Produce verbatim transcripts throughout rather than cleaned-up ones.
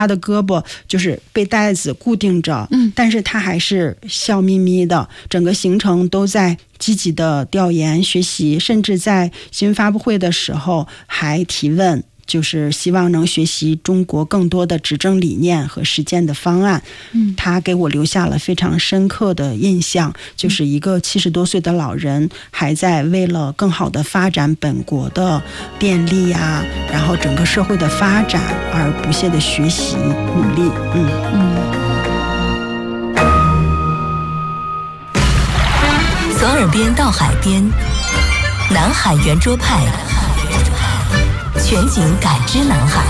他的胳膊就是被带子固定着， 嗯， 但是他还是笑眯眯的，整个行程都在积极的调研学习，甚至在新闻发布会的时候还提问，就是希望能学习中国更多的执政理念和实践的方案。 嗯， 他给我留下了非常深刻的印象，就是一个七十多岁的老人还在为了更好的发展本国的电力啊，然后整个社会的发展而不懈的学习努力。嗯嗯。 从耳边到海边，南海圆桌派，全景感知南海。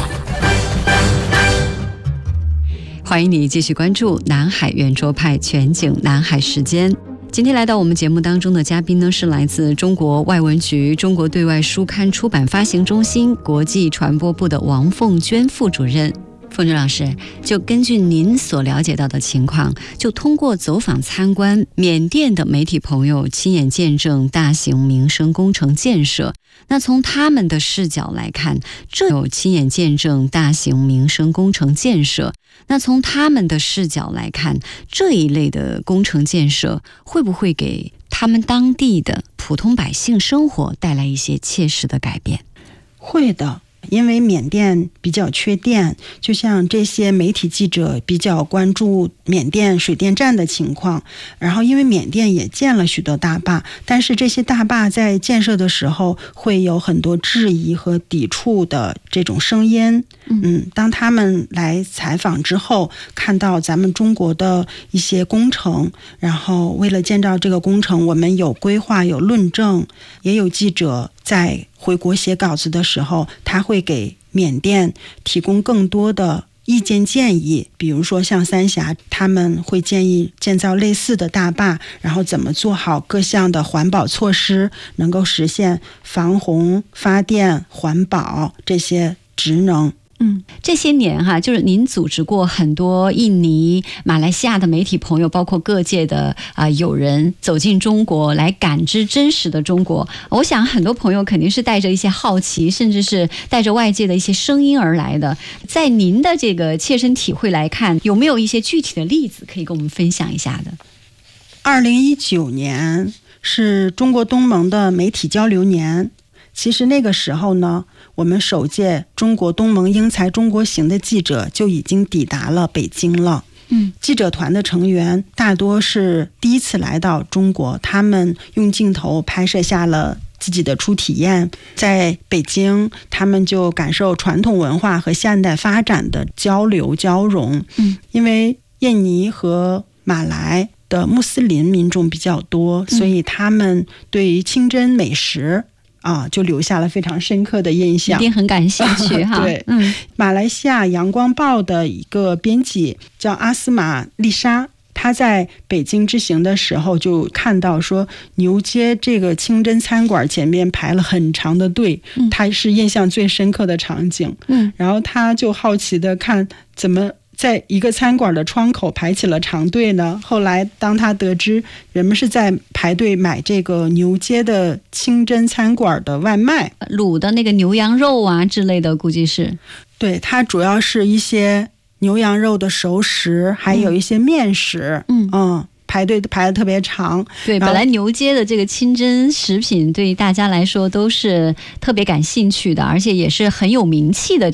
欢迎你继续关注南海圆桌派全景南海时间。今天来到我们节目当中的嘉宾呢，是来自中国外文局中国对外书刊出版发行中心国际传播部的王凤娟副主任。凤娟老师，就根据您所了解到的情况，就通过走访参观缅甸的媒体朋友亲眼见证大型民生工程建设，那从他们的视角来看，这有亲眼见证大型民生工程建设，那从他们的视角来看，这一类的工程建设会不会给他们当地的普通百姓生活带来一些切实的改变？ 会的。因为缅甸比较缺电，就像这些媒体记者比较关注缅甸水电站的情况，然后因为缅甸也建了许多大坝，但是这些大坝在建设的时候会有很多质疑和抵触的这种声音。嗯，当他们来采访之后，看到咱们中国的一些工程，然后为了建造这个工程，我们有规划有论证，也有记者在回国写稿子的时候，他会给缅甸提供更多的意见建议，比如说像三峡，他们会建议建造类似的大坝，然后怎么做好各项的环保措施，能够实现防洪、发电、环保这些职能。 嗯，这些年哈，就是您组织过很多印尼、马来西亚的媒体朋友，包括各界的啊、呃、友人走进中国，来感知真实的中国。我想很多朋友肯定是带着一些好奇，甚至是带着外界的一些声音而来的。在您的这个切身体会来看，有没有一些具体的例子可以跟我们分享一下的？ 二零一九年是中国东盟的媒体交流年。其实那个时候呢，我们首届中国东盟英才中国行的记者就已经抵达了北京了。嗯，记者团的成员大多是第一次来到中国，他们用镜头拍摄下了自己的初体验，在北京他们就感受传统文化和现代发展的交流交融。嗯，因为印尼和马来的穆斯林民众比较多，所以他们对于清真美食啊，就留下了非常深刻的印象， 一定很感兴趣哈。 对， 嗯， 马来西亚阳光报的一个编辑叫阿斯玛丽莎，他在北京之行的时候就看到说牛街这个清真餐馆前面排了很长的队，嗯，他是印象最深刻的场景。嗯，然后他就好奇的看怎么在一个餐馆的窗口排起了长队呢？后来当他得知人们是在排队买这个牛街的清真餐馆的外卖， 卤的那个牛羊肉啊之类的，估计是。 对，它主要是一些牛羊肉的熟食，还有一些面食。嗯嗯，排队排得特别长。 对，本来牛街的这个清真食品对大家来说都是特别感兴趣的，而且也是很有名气的